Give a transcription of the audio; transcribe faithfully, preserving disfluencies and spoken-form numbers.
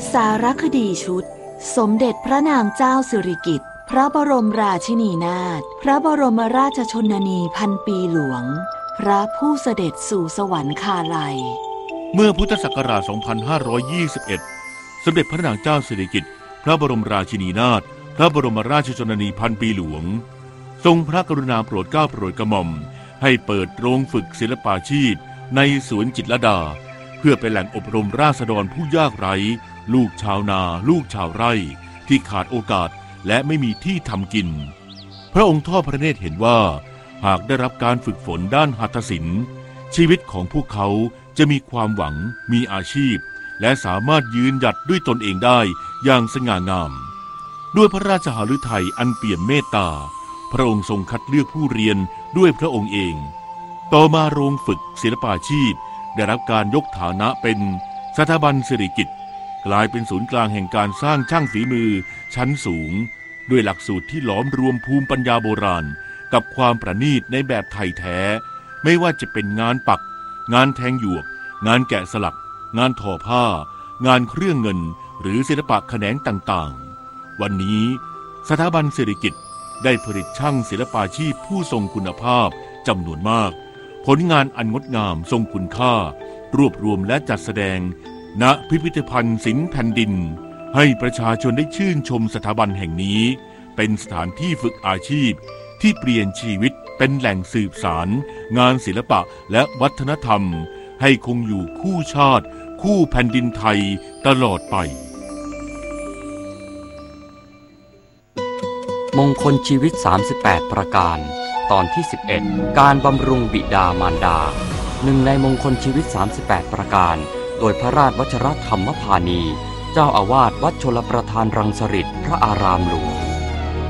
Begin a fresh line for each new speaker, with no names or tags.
สารคดีชุดสมเด็จพระนางเจ้าสิริกิติ์พระบรมราชินีนาถพระบรมราชชนนีพันปีหลวงพระผู้เสด็จสู่สวรรคาลัย
เมื่อพุทธศักราช สองพันห้าร้อยยี่สิบเอ็ด สมเด็จพระนางเจ้าสิริกิติ์พระบรมราชินีนาถพระบรมราชชนนีพันปีหลวงทรงพระกรุณาโปรดเกล้าโปรดกระหม่อมให้เปิดโรงฝึกศิลปาชีพในสวนจิตรลดาเพื่อเป็นแหล่งอบรมราษฎรผู้ยากไร้ลูกชาวนาลูกชาวไร่ที่ขาดโอกาสและไม่มีที่ทำกินพระองค์ทอดพระเนตรเห็นว่าหากได้รับการฝึกฝนด้านหัตถศิลป์ชีวิตของพวกเขาจะมีความหวังมีอาชีพและสามารถยืนหยัดด้วยตนเองได้อย่างสง่างามด้วยพระราชหฤทัยอันเปี่ยมเมตตาพระองค์ทรงคัดเลือกผู้เรียนด้วยพระองค์เองต่อมาโรงฝึกศิลปาชีพได้รับการยกฐานะเป็นสถาบันสิริกิติ์กลายเป็นศูนย์กลางแห่งการสร้างช่างฝีมือชั้นสูงด้วยหลักสูตรที่หลอมรวมภูมิปัญญาโบราณกับความประณีตในแบบไทยแท้ไม่ว่าจะเป็นงานปักงานแทงหยวกงานแกะสลักงานทอผ้างานเครื่องเงินหรือศิลปะแขนงต่างๆวันนี้สถาบันสิริกิติ์ได้ผลิตช่างศิลปาชีพผู้ทรงคุณภาพจำนวนมากผลงานอันงดงามทรงคุณค่ารวบรวมและจัดแสดงณพิพิธภัณฑ์ศิลป์แผ่นดินให้ประชาชนได้ชื่นชมสถาบันแห่งนี้เป็นสถานที่ฝึกอาชีพที่เปลี่ยนชีวิตเป็นแหล่งสืบสารงานศิลปะและวัฒนธรรมให้คงอยู่คู่ชาติคู่แผ่นดินไทยตลอดไป
มงคลชีวิตสามสิบแปดประการตอนที่สิบเอ็ดการบำรุงบิดามารดาหนึ่งในมงคลชีวิตสามสิบแปดประการโดยพระราชวชรธรรมพานีเจ้าอาวาสวัดชลประทานรังสฤษพระอารามหลวง